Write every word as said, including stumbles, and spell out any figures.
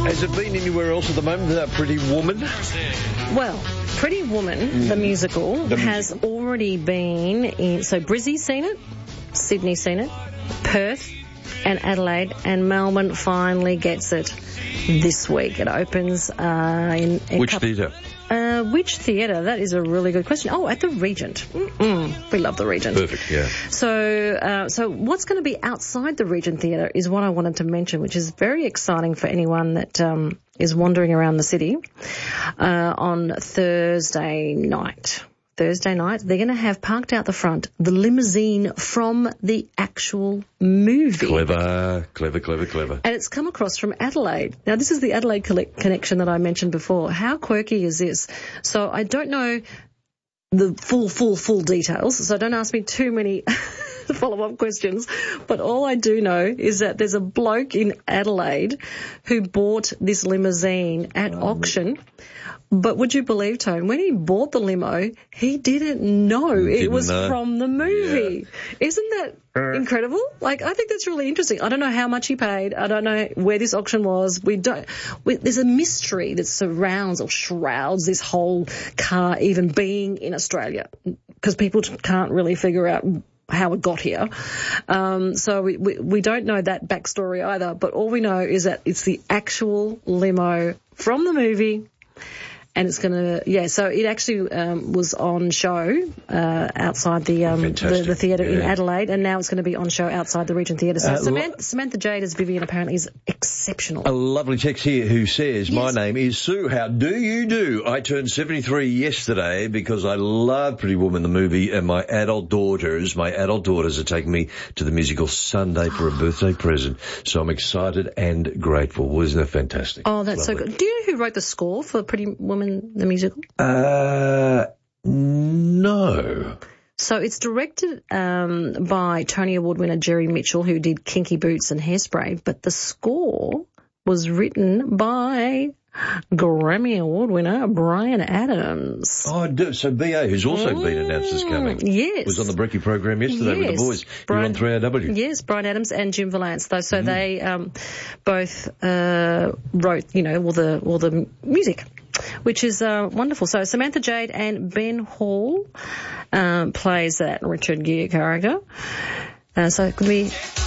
Has it been anywhere else at the moment, that Pretty Woman? Well, Pretty Woman, mm. the musical, the has musical. already been in... So Brizzy's seen it, Sydney's seen it, Perth and Adelaide, and Melbourne finally gets it this week. It opens uh, in... in Which theatre? Uh, which theatre? That is a really good question. Oh, at the Regent. Mm-mm. We love the Regent. Perfect, yeah. So, uh, so what's going to be outside the Regent Theatre is what I wanted to mention, which is very exciting for anyone that um, is wandering around the city uh, on Thursday night. Thursday night, they're going to have parked out the front the limousine from the actual movie. Clever, clever, clever, clever. And it's come across from Adelaide. Now, this is the Adelaide connection that I mentioned before. How quirky is this? So I don't know the full, full, full details, so don't ask me too many follow-up questions. But all I do know is that there's a bloke in Adelaide who bought this limousine at um, auction. But would you believe, Tone, when he bought the limo, he didn't know didn't it was know. from the movie. Yeah. Isn't that uh, incredible? Like, I think that's really interesting. I don't know how much he paid. I don't know where this auction was. We don't. We, there's a mystery that surrounds or shrouds this whole car even being in Australia, because people can't really figure out how it got here. Um, so we, we, we don't know that backstory either. But all we know is that it's the actual limo from the movie. And it's going to, yeah, so it actually um, was on show uh, outside the um, the, the theatre yeah. in Adelaide, and now it's going to be on show outside the Regent Theatre. So uh, Samantha, lo- Samantha Jade as Vivian apparently is exceptional. A lovely text here who says, yes. My name is Sue. How do you do? I turned seventy-three yesterday because I love Pretty Woman, the movie, and my adult daughters, my adult daughters are taking me to the musical Sunday for a birthday present. So I'm excited and grateful. Wasn't that fantastic? Oh, that's lovely. So good. Do you know who wrote the score for Pretty Woman, the musical? Uh, no. So it's directed um, by Tony Award winner Jerry Mitchell, who did Kinky Boots and Hairspray, but the score was written by Grammy Award winner Bryan Adams. Oh, so B A, who's also mm, been announced as coming. Yes. Was on the Brekkie program yesterday yes. with the boys. Brian, You're on three R W. Yes, Bryan Adams and Jim Vallance, though. So mm. they um, both uh, wrote, you know, all the all the music, which is uh, wonderful. So Samantha Jade and Ben Hall um, plays that Richard Gere character. Uh, so it could be